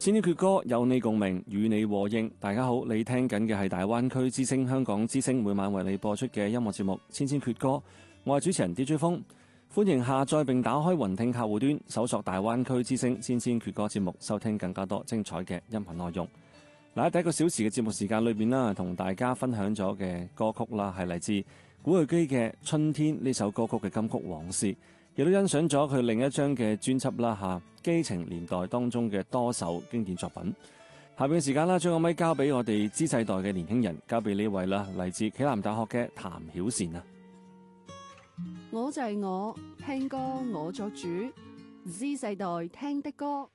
千千闕歌有你共鳴，與你和應。大家好，你聽緊嘅係大灣區之聲香港之聲每晚為你播出嘅音樂節目《千千闕歌》，我係主持人 DJ 風，歡迎下載並打開雲聽客戶端，搜索大灣區之聲千千闕歌節目，收聽更加多精彩嘅音頻內容。嗱，喺第一個小時嘅節目時間裏邊啦，同大家分享咗嘅歌曲啦，係嚟自古巨基嘅《春天》呢首歌曲嘅金曲往事。亦都欣賞咗佢另一張嘅專輯啦嚇，基情年代當中嘅多首經典作品。下邊嘅時間啦，將個咪交俾我哋 Z 世代嘅年輕人，交俾呢位啦，嚟自暨南大學嘅譚曉善啊。 我就係我，聽歌我作主，Z 世代聽的歌。